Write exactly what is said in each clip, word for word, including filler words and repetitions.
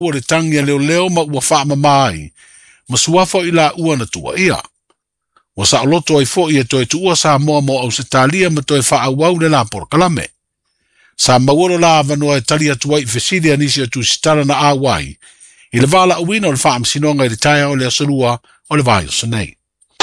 ua le tangi a leo leo ma ua wha mamai, ma suafo i la ua na tua ia. Wa sa loto ai fo ia toe tua sa moa mo au se talia ma toe wha au le la por kalame. Sa maworo la avanoa e talia tua i fesili anisi atu sitala na awai, i le vala uwina o le wha amsinonga i le taia o le asalua o le vai o sanei.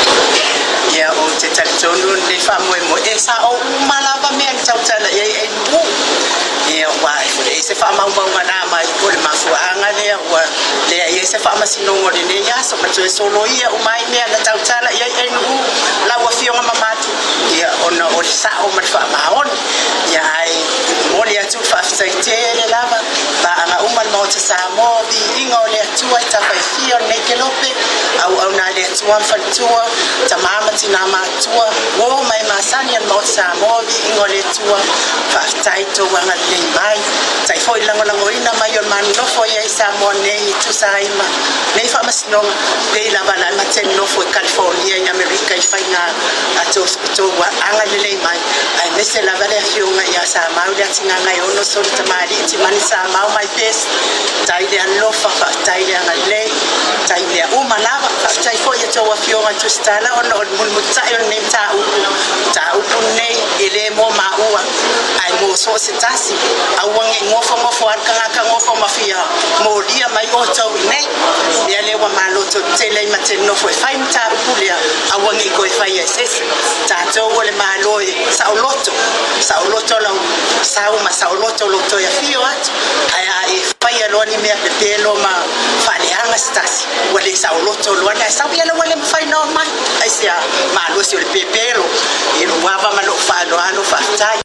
Ia o te talitonu le wha moe mo e sa o umalava mea ni tautala e e mu. Ia wai, e se wha maumau na mai o le mafuanga lea ua lea e se wha masinonga le ne yaso ma tue solo ia umai mea na tautala e e mu la ua fionga mamatu. Ia ona o le sa o ma le wha maon. Ia ai moli atu wha fitaitere lava ba anga umal mo te sa mo vi inga o le atua i tawhai fio nei ke lope au au na le atua mfalitua ta mama tina matua wo mai masani an mo te sa mo vi inga o le atua wha fitaito wanga le mai tai foi lango lango ina mai o manu nofo ia i sa mo nei tu sa ima nei wha masinonga nei lava na maten nofo i California i Amerika i whainga ato skuto wa anga le le mai ai mese lava le fionga ia sa mau le atinga ngai ono sori tamari ti mani sa mau mai pes tai le alofa fa tai le anga le tai le uma lava fa tai foi to wa fionga tu stala ono mul mutai on nem ta u ta u nei ele mo ma ua ai mo so se tasi au wangi ngofo ngofo kanga ka ngofo mafia mo dia mai o to nei le le wa malo to tele mate no foi fai ta u lia au wangi ko fai ses ta to wole malo sa loto sa loto la sa uma sa loto loto ya fio at ai ai fai lo ni me pe pelo ma fale anga stasi wole sa loto lo na sa bia lo wole fai no mai ai sia ma lo si le pepelo e lo wava ma lo fa lo ano fa tai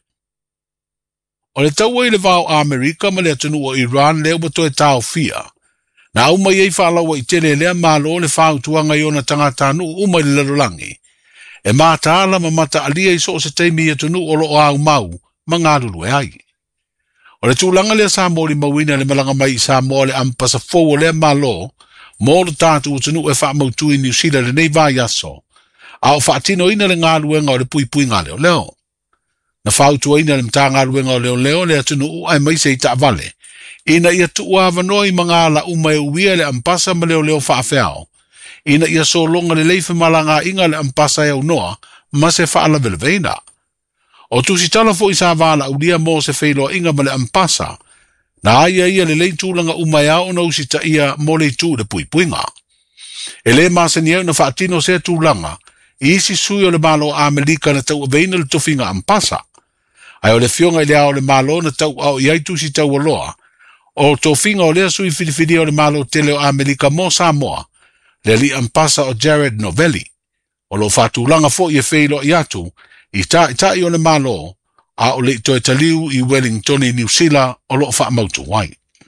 o le tau i le vau Amerika ma le atunu o Iran leo bato e tau fia. Na uma iei whaalawa i tele lea malo le whau tuanga i ona tangata anu uma i le larolangi. E mata ala ma mata alia i so se teimi atunu o lo o au mau ma ngā lulu e ai. O le tūlanga lea sa mōri mawina le malanga mai i sa mō le ampasa fōu o lea malo mō le tātu atunu e wha mautu i New Zealand le nei vai aso. A o whaatino ina le ngā luenga o le pui pui ngā leo leo. Na whautua ina le mtanga ruenga o leo leo le atunu u ai maise i ta vale. Ina ia tua avanoi mga la umae uia le ampasa ma leo leo whaafeao. Ina ia so longa le leife malanga inga le ampasa e unoa ma se whaala veleveina. O tusi tala fo i sa vala ulia mo se whailoa inga ma le ampasa. Na aia ia le leitulanga umae au na usita ia mo le tu le pui puinga. E le masani au na whaatino se tūlanga i isi sui o le malo a Amerika na tau aveina le tofinga ampasa. Ai o le fionga i le ao le malo na tau au i aitu si tau aloa. O tofinga o lea sui filifili o le malo tele o Amerika mo Samoa, le li ampasa o Jared Novelli. O lo whatulanga fo i e wheilo i atu, i ta i ta i o le malo, a o le toi taliu i Wellington i New Zealand o lo wha mautu wai.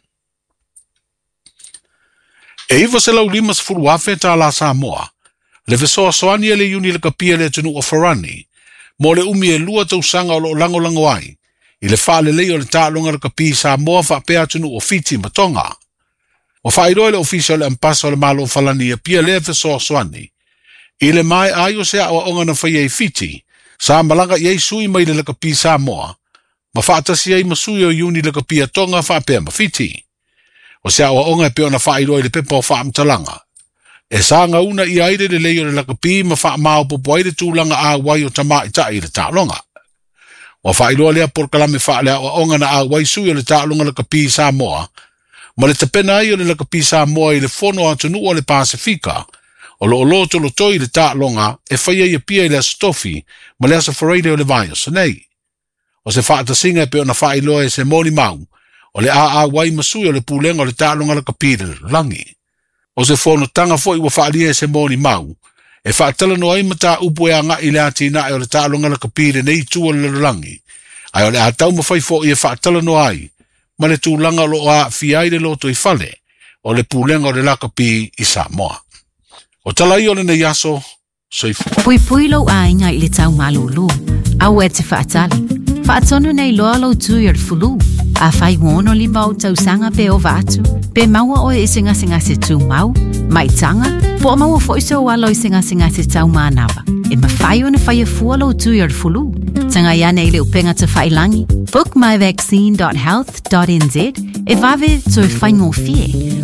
E iwa se lau lima sifuru afe ta la Samoa, le vesoa soani e le yuni le kapia le tunu o Farani, mo le umi e lua tau sanga o lo lango lango ai, i le wha le lei o le tālonga le kapi sa moa wha pēa tunu o Fiti Matonga. O wha iroe le ofisio le ampasa o le malo falani e pia le vesoa soani, i le mai ai o se awa onga na whai e Fiti, sa malanga i ei sui mai le kapi sa moa, ma wha atasi ei masui o yuni le kapi a tonga wha pēa ma Fiti. O se awa onga e pēo na wha iroe le pepa o wha amtalanga. E sanga una i aire le leo le lakapi ma wha mao popo aire tūlanga a wai o tama i ta i le tālonga. Wa wha iroa lea por kalame wha lea o onga na a wai sui o le tālonga lakapi sa moa, ma le tapena ai o le lakapi sa moa i le fono atunu o le Pasifika, o lo lo to lo toi le tālonga e whaia i pia i le stofi ma le asa whareide o le vai o sanei. O se wha atasinga e peo na wha iroa e se moni mau, o le a a wai masui o le pūlenga o le tālonga lakapi le langi. O se fono tanga fo i wa whaalia e se moni mau, e whaatala no ai mata upu e anga i le ati na e o le tālonga la kapire nei tua le langi. Ai o le atau mawhai fo i e whaatala no ai, ma le tūlanga lo a fiaire loto i fale, o le pūlenga o le la kapi i Samoa. O tala i o le ne yaso, soifu. Pui pui lo a inga i le tau malulu, au e te whaatali. Whaatonu nei loa lo tu i ar fulu, a whai wono li mau tau sanga pe o vatu, pe maua o e singa singa se tu mau, mai tanga, po a maua fo iso walo i singa singa se tau manawa. E ma whai o na whai a fua lo tu i ar fulu, tanga ia nei le upenga te whai langi. Book my vaccine dot health dot n z e vave to e whaingo fie.